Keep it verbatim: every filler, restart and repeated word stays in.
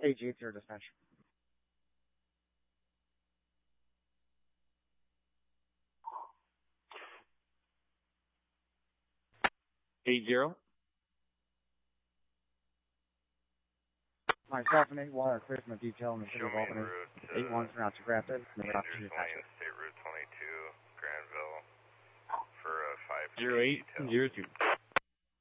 A G, it's your dispatch. Eight zero. Myself and eight one are clear from the detail in the city of Albany. eight one's pronounced Grafton, and they're off to dispatch. State Route twenty-two, Granville, for a five. Zero eight zero two.